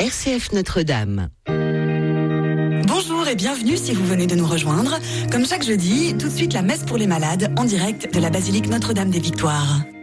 RCF Notre-Dame. Bonjour et bienvenue si vous venez de nous rejoindre. Comme chaque jeudi, tout de suite la messe pour les malades en direct de la basilique Notre-Dame des Victoires.